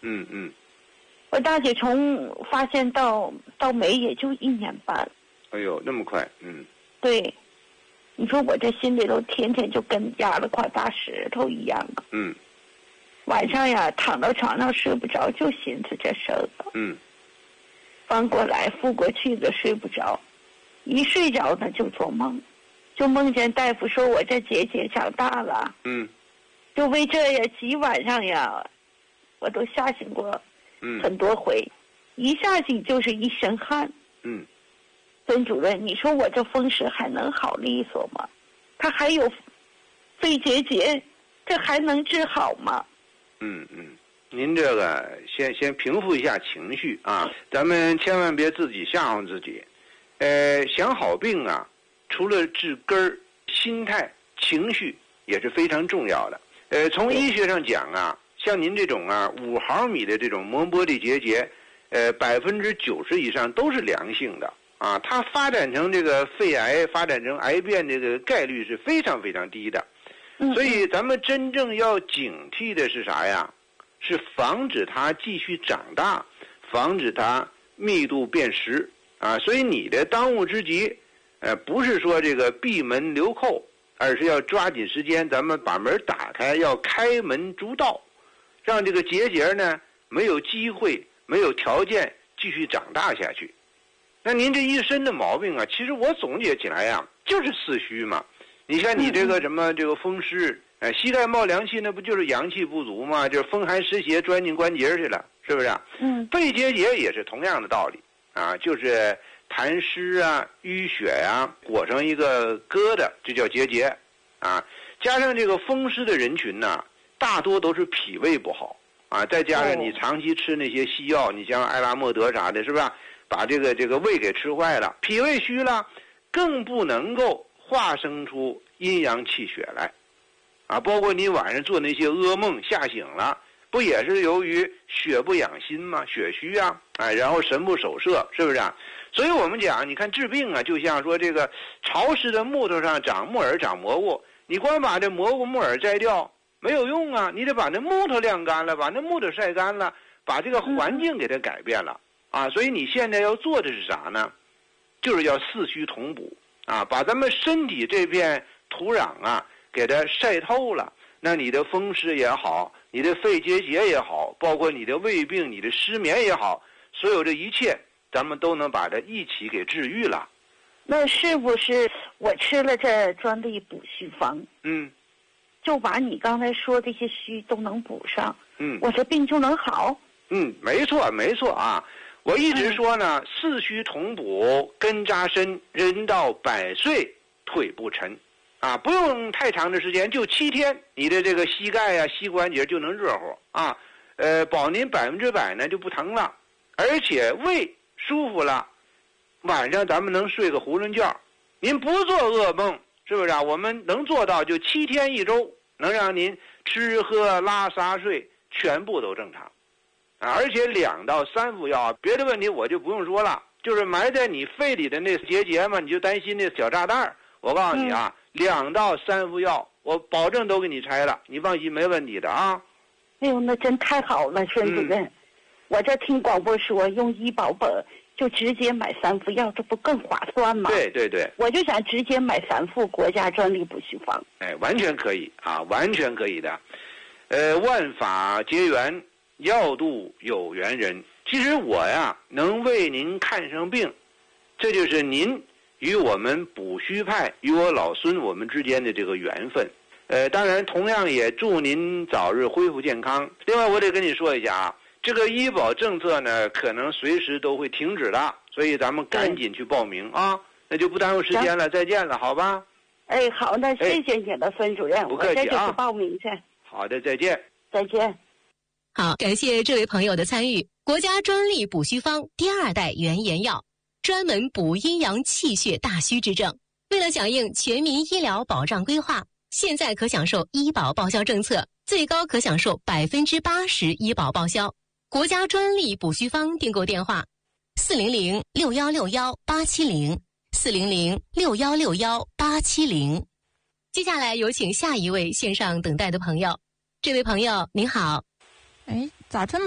我大姐从发现到没也就1年半。 哎呦，那么快。 对，你说我这心里头天天就跟压了块大石头一样。晚上呀，躺到床上睡不着，就寻思这事儿了。翻过来覆过去的睡不着，一睡着呢就做梦，就梦见大夫说我这结节长大了。就为这呀，几晚上呀，我都吓醒过很多回，一吓醒就是一身汗。孙主任，你说我这风湿还能好利索吗？他还有肺结节，这还能治好吗？ 您这个先平复一下情绪啊，咱们千万别自己吓唬自己。想好病啊，除了治根儿，心态、情绪也是非常重要的。从医学上讲啊，像您这种啊5毫米的这种膜玻璃结节，90%以上都是良性的啊，它发展成这个肺癌、发展成癌变这个概率是非常非常低的。所以咱们真正要警惕的是啥呀？是防止它继续长大，防止它密度变实啊。所以你的当务之急，不是说这个闭门留寇，而是要抓紧时间，咱们把门打开，要开门逐道，让这个结节呢没有机会、没有条件继续长大下去。那您这一身的毛病啊，其实我总结起来呀，就是四虚嘛。你看你这个什么这个风湿，膝盖冒凉气，那不就是阳气不足吗？就是风寒湿邪钻进关节去了，是不是啊？肺结节也是同样的道理啊，就是痰湿啊、淤血啊，裹上一个疙瘩，这叫结节啊。加上这个风湿的人群呢，大多都是脾胃不好啊，再加上你长期吃那些西药，你像艾拉莫德啥的，是吧？把这个胃给吃坏了，脾胃虚了，更不能够化生出阴阳气血来啊。包括你晚上做那些噩梦，吓醒了，不也是由于血不养心吗？血虚啊，然后神不守舍，是不是啊？所以我们讲，你看治病啊，就像说这个潮湿的木头上长木耳长蘑菇，你光把这蘑菇木耳摘掉没有用啊，你得把那木头晾干了，把那木头晒干了，把这个环境给它改变了啊。所以你现在要做的是啥呢？就是要四虚同补啊，把咱们身体这片土壤啊给它晒透了，那你的风湿也好，你的肺结节也好，包括你的胃病、你的失眠也好，所有这一切咱们都能把它一起给治愈了。 那是不是我吃了这专利补虚方，就把你刚才说这些虚都能补上，我这病就能好？ 没错啊。我一直说呢，四虚同补，根扎深，人到100岁腿不沉啊，不用太长的时间，就7天，你的这个膝盖啊、膝关节就能热乎啊，保您100%呢就不疼了，而且胃舒服了，晚上咱们能睡个囫囵觉，您不做噩梦，是不是啊？我们能做到就7天1周，能让您吃喝拉撒睡全部都正常。而且2到3副药，别的问题我就不用说了，就是埋在你肺里的那结节嘛，你就担心那小炸弹，我告诉你啊，2到3副药，我保证都给你拆了，你放心，没问题的啊。 哎呦，那真太好了，孙主任，我这听广播说用医保本就直接买3副药，这不更划算吗？ 对， 我就想直接买3副国家专利补虚方。 完全可以啊，完全可以的。万法结缘，药度有缘人。其实我呀能为您看上病，这就是您与我们补虚派与我老孙我们之间的这个缘分。当然同样也祝您早日恢复健康。另外我得跟你说一下啊，这个医保政策呢可能随时都会停止的，所以咱们赶紧去报名啊，那就不耽误时间了，再见了，好吧？ 好，那谢谢你了，孙主任， 不客气啊， 我这就去报名去。 好的，再见。 再见。 好，感谢这位朋友的参与。国家专利补虚方第2代原研药，专门补阴阳气血大虚之症。为了响应全民医疗保障规划，现在可享受医保报销政策，最高可享受80%医保报销。国家专利补虚方订购电话：400-6161-870，400-6161-870。接下来有请下一位线上等待的朋友。这位朋友您好。 咋这么